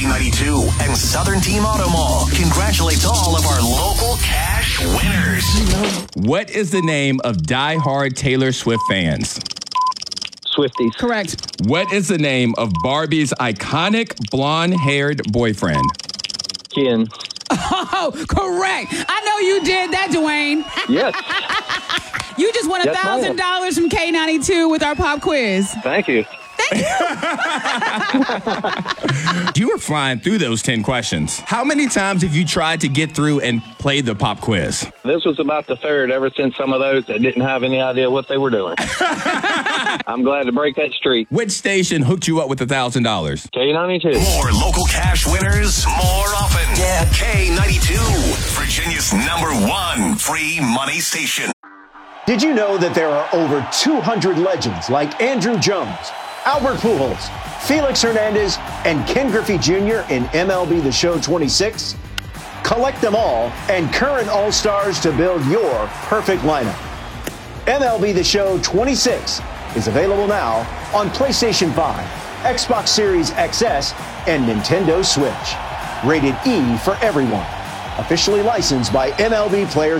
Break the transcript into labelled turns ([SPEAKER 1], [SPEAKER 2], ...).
[SPEAKER 1] K92 and Southern Team Auto Mall congratulates all of our local cash winners.
[SPEAKER 2] What is the name of die-hard Taylor Swift fans?
[SPEAKER 3] Swifties.
[SPEAKER 4] Correct.
[SPEAKER 2] What is the name of Barbie's iconic blonde-haired boyfriend?
[SPEAKER 3] Ken.
[SPEAKER 4] Oh, correct. I know you did that, Dwayne.
[SPEAKER 3] Yes.
[SPEAKER 4] You just won
[SPEAKER 3] Yes, ma'am.
[SPEAKER 4] $1,000 from K92 with our pop quiz.
[SPEAKER 3] Thank you.
[SPEAKER 2] You were flying through those 10 questions. How many times have you tried to get through and play the pop quiz?
[SPEAKER 3] This was about the third ever since some of those that didn't have any idea what they were doing. I'm glad to break that streak.
[SPEAKER 2] Which station hooked you up with $1,000?
[SPEAKER 3] K92.
[SPEAKER 1] More local cash winners, more often. Yeah. K92, Virginia's #1 free money station.
[SPEAKER 5] Did you know that there are over 200 legends like Andrew Jones, Albert Pujols, Felix Hernandez, and Ken Griffey Jr. in MLB The Show 26? Collect them all and current All-Stars to build your perfect lineup. MLB The Show 26 is available now on PlayStation 5, Xbox Series XS, and Nintendo Switch. Rated E for everyone. Officially licensed by MLB Players